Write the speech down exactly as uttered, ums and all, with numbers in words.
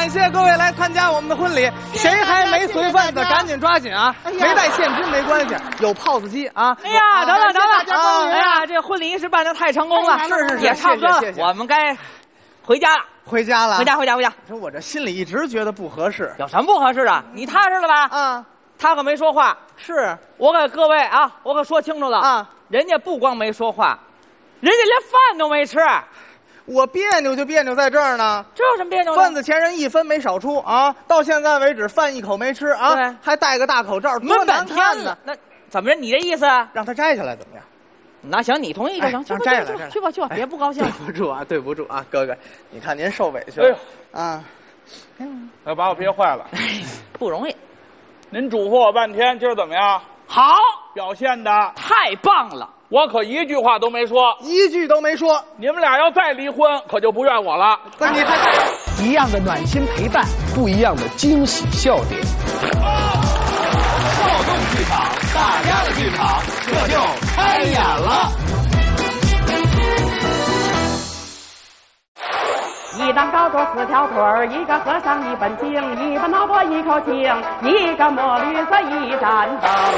谢各位来参加我们的婚礼，谁还没随份子，赶紧抓紧啊！没带现金没关系，有P O S机啊！ 哎呀，等等等等！ 啊哎呀，这婚礼仪式办得太成功了， 是是是， 也差不多了，我们该回家了。 回家了， 回家回家回家！ 说我这心里一直觉得不合适， 有什么不合适的？你踏实了吧？ 啊， 他可没说话。 是我给各位啊，我可说清楚了啊， 人家不光没说话，人家连饭都没吃。 我别扭就别扭在这儿呢， 这有什么别扭的？ 份子钱人一分没少出啊，到现在为止饭一口没吃啊， 对， 还戴个大口罩，多难看呢！ 那怎么着？你这意思？ 让他摘下来怎么样？ 那行，你同意就行。 让摘下来， 去吧去吧，别不高兴。 对不住啊，对不住啊，哥哥，你看您受委屈了啊， 要把我憋坏了， 不容易。 您嘱咐我半天，今儿怎么样？ 好， 表现的太棒了。 我可一句话都没说， 一句都没说。 你们俩要再离婚，可就不怨我了。 那你还一样的暖心陪伴，不一样的惊喜笑点。 躁动剧场，大家的剧场，这就开演了。 一张高桌四条腿儿，一个和尚一本经，一个脑波一口磬，一个墨绿色一盏灯。